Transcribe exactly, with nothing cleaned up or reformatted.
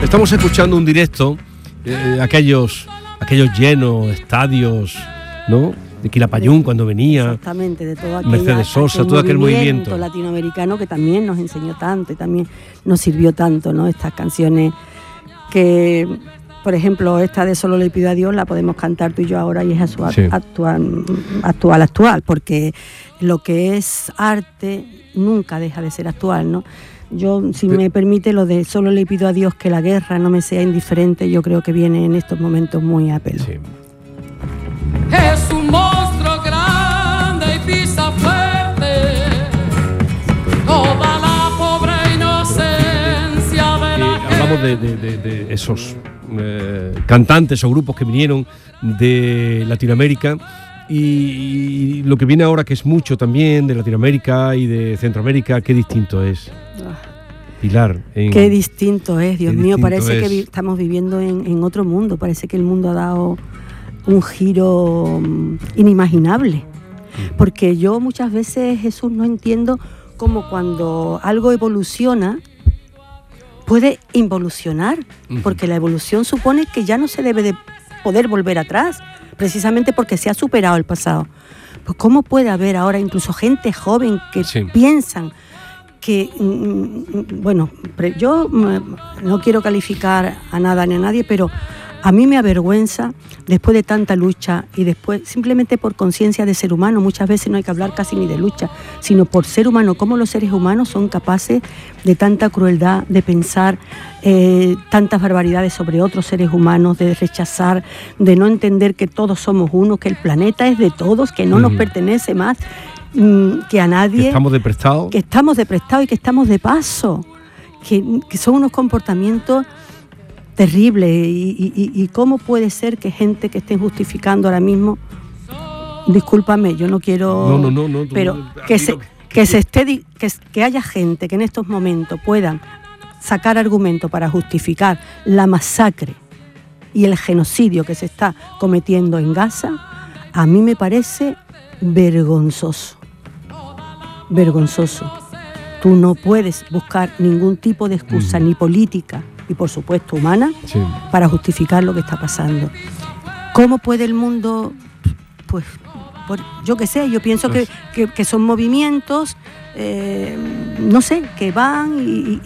Estamos escuchando un directo, eh, aquellos, aquellos llenos, estadios, ¿no? De Quilapayún cuando venía. Exactamente, de todo aquella, Mercedes Sosa, aquel todo aquel movimiento movimiento latinoamericano que también nos enseñó tanto y también nos sirvió tanto, ¿no? Estas canciones que, por ejemplo, esta de Solo le pido a Dios la podemos cantar tú y yo ahora y es actual, sí. actual, actual, actual, porque lo que es arte nunca deja de ser actual, ¿no? Yo, si me permite, lo de Solo le pido a Dios que la guerra no me sea indiferente, yo creo que viene en estos momentos muy a pelo. Sí. Es un monstruo grande y pisa fuerte toda la pobre inocencia de la gente. Hablamos de, de, de, de esos eh, cantantes o grupos que vinieron de Latinoamérica y, y lo que viene ahora, que es mucho también de Latinoamérica y de Centroamérica, qué distinto es. Pilar. En, qué distinto es, Dios mío, parece es. que vi, estamos viviendo en, en otro mundo, parece que el mundo ha dado un giro inimaginable, porque yo muchas veces, Jesús, no entiendo cómo cuando algo evoluciona puede involucionar, porque la evolución supone que ya no se debe de poder volver atrás, precisamente porque se ha superado el pasado. Pues cómo puede haber ahora incluso gente joven que sí. piensan que, bueno, yo no quiero calificar a nada ni a nadie, pero a mí me avergüenza, después de tanta lucha y después, simplemente por conciencia de ser humano, muchas veces no hay que hablar casi ni de lucha, sino por ser humano, cómo los seres humanos son capaces de tanta crueldad, de pensar eh, tantas barbaridades sobre otros seres humanos, de rechazar, de no entender que todos somos uno, que el planeta es de todos, que no uh-huh. nos pertenece más mmm, que a nadie. Que estamos de prestado. Que estamos de prestado y que estamos de paso, que, que son unos comportamientos terrible y, y, y cómo puede ser que gente que esté justificando ahora mismo, discúlpame, yo no quiero, no, no, no, no, pero no, que se que, que se esté que, que haya gente que en estos momentos puedan sacar argumentos para justificar la masacre y el genocidio que se está cometiendo en Gaza, a mí me parece vergonzoso, vergonzoso. Tú no puedes buscar ningún tipo de excusa mm. ni política y por supuesto humana, sí. para justificar lo que está pasando. ¿Cómo puede el mundo? Pues, por, yo qué sé, yo pienso pues. que, que, que son movimientos, eh, no sé, que van y,